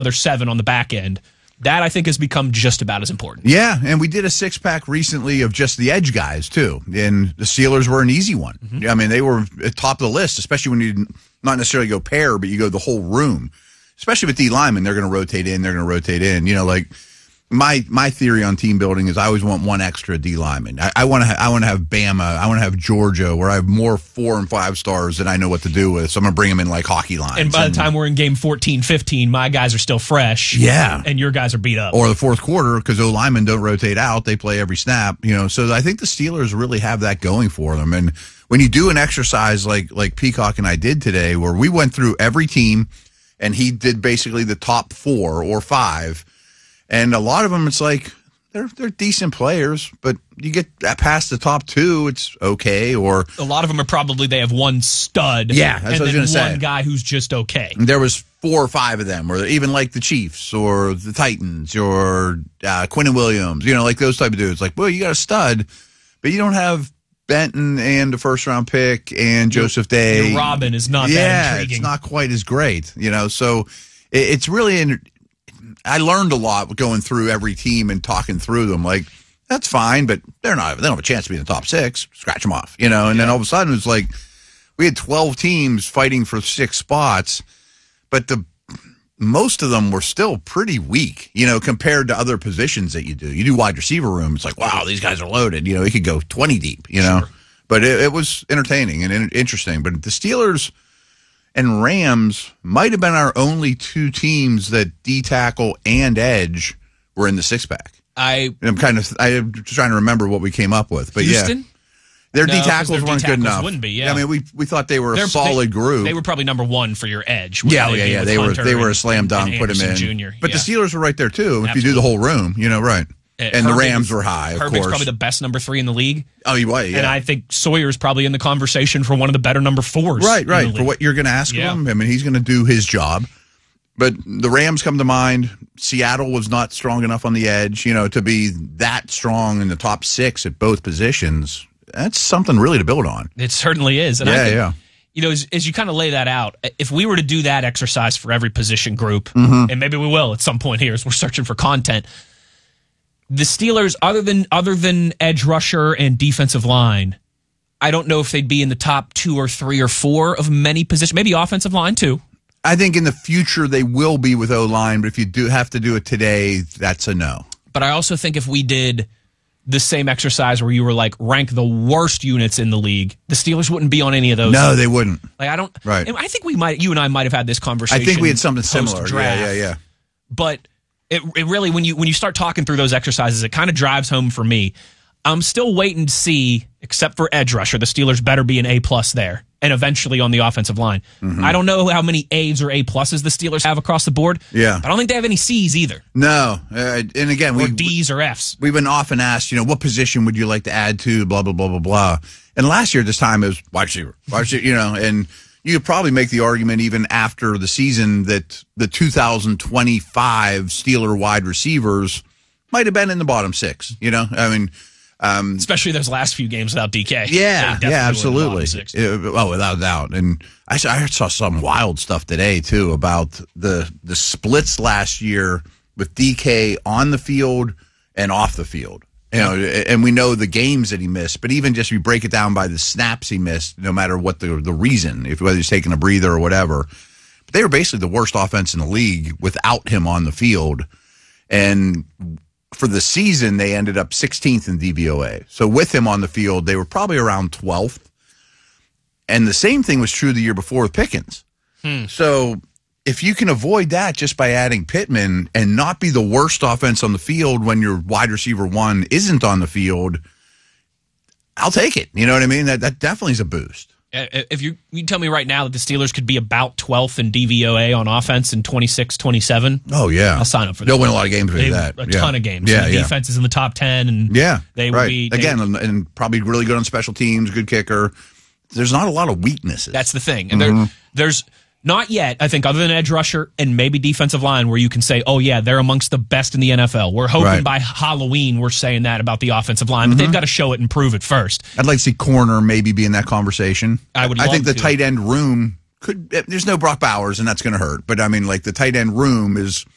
another 7 on the back end. That, I think, has become just about as important. Yeah, and we did a 6-pack recently of just the edge guys, too. And the Steelers were an easy one. Mm-hmm. I mean, they were at top of the list, especially when you not necessarily go pair, but you go the whole room. Especially with D linemen, they're going to rotate in, they're going to rotate in. You know, like my theory on team building is I always want one extra D lineman. I want to have Bama, I want to have Georgia, where I have more 4 and 5 stars that I know what to do with. So I'm going to bring them in like hockey lines. And by the time we're in game 14, 15, my guys are still fresh. Yeah. And your guys are beat up. Or the fourth quarter, because O linemen don't rotate out. They play every snap, you know. So I think the Steelers really have that going for them. And when you do an exercise like Peacock and I did today, where we went through every team, and he did basically the top 4 or 5, and a lot of them, it's like they're decent players, but you get past the top 2, it's okay. Or a lot of them are probably they have one stud, yeah, that's what I was going to say. One guy who's just okay. There was 4 or 5 of them, or even like the Chiefs or the Titans or Quinnen Williams, you know, like those type of dudes. Like, well, you got a stud, but you don't have Benton and the first-round pick and Joseph Day. Your Robin is not that intriguing. It's not quite as great, you know. So it's really I learned a lot going through every team and talking through them. Like, that's fine, but they don't have a chance to be in the top 6. Scratch them off, you know. And then all of a sudden, it's like we had 12 teams fighting for 6 spots, but most of them were still pretty weak, you know, compared to other positions that you do. You do wide receiver room, it's like, wow, these guys are loaded. You know, it could go 20 deep, you know. Sure. But it was entertaining and interesting. But the Steelers and Rams might have been our only 2 teams that D tackle and edge were in the 6-pack. I'm trying to remember what we came up with, but Houston? Yeah. Their D tackles weren't good enough. Wouldn't be, yeah. I mean, we thought they were a solid group. They were probably number 1 for your edge. Yeah. They were a slam dunk. Put them in. Jr. But the Steelers were right there too. If Absolutely. you do the whole room, you know, right. And the Rams were high. Of Herbert's course, probably the best number 3 in the league. Oh, he was. Yeah. And I think Sawyer's probably in the conversation for one of the better number 4s. Right. For what you're going to ask him, I mean, he's going to do his job. But the Rams come to mind. Seattle was not strong enough on the edge, you know, to be that strong in the top 6 at both positions. That's something really to build on. It certainly is. And yeah, I think, yeah. You know, as you kind of lay that out, if we were to do that exercise for every position group, and maybe we will at some point here as we're searching for content, the Steelers, other than edge rusher and defensive line, I don't know if they'd be in the top 2 or 3 or 4 of many positions. Maybe offensive line too. I think in the future they will be with O-line, but if you do have to do it today, that's a no. But I also think if we did the same exercise where you were like rank the worst units in the league, the Steelers wouldn't be on any of those. No, they wouldn't. Like I don't. Right. I think you and I might have had this conversation. I think we had something similar. Yeah. But it really, when you start talking through those exercises, it kind of drives home for me. I'm still waiting to see, except for edge rusher, the Steelers better be an A+ there, and eventually on the offensive line. Mm-hmm. I don't know how many A's or A+ the Steelers have across the board. Yeah. But I don't think they have any C's either. No. And again, or D's or F's. We've been often asked, you know, what position would you like to add to, blah, blah, blah, blah, blah. And last year, this time, it was wide receiver, you know, and you could probably make the argument even after the season that the 2025 Steeler wide receivers might have been in the bottom 6, you know? I mean, especially those last few games without DK. Yeah, absolutely. Without a doubt. And I saw some wild stuff today, too, about the splits last year with DK on the field and off the field. You know, and we know the games that he missed, but even just if you break it down by the snaps he missed, no matter what the reason, whether he's taking a breather or whatever, but they were basically the worst offense in the league without him on the field. And for the season, they ended up 16th in DVOA. So with him on the field, they were probably around 12th. And the same thing was true the year before with Pickens. So if you can avoid that just by adding Pittman and not be the worst offense on the field when your wide receiver 1 isn't on the field, I'll take it. You know what I mean? That definitely is a boost. If you tell me right now that the Steelers could be about 12th in DVOA on offense in 26-27. Oh, yeah. I'll sign up for that. They'll win a lot of games with that. A ton of games. Yeah, the defense is in the top 10. And they will be. And probably really good on special teams, good kicker. There's not a lot of weaknesses. That's the thing. And there's not yet, I think, other than edge rusher and maybe defensive line, where you can say, oh, yeah, they're amongst the best in the NFL. We're hoping by Halloween we're saying that about the offensive line, but they've got to show it and prove it first. I'd like to see corner maybe be in that conversation. I think the tight end room there's no Brock Bowers, and that's going to hurt. But, I mean, like, the tight end room is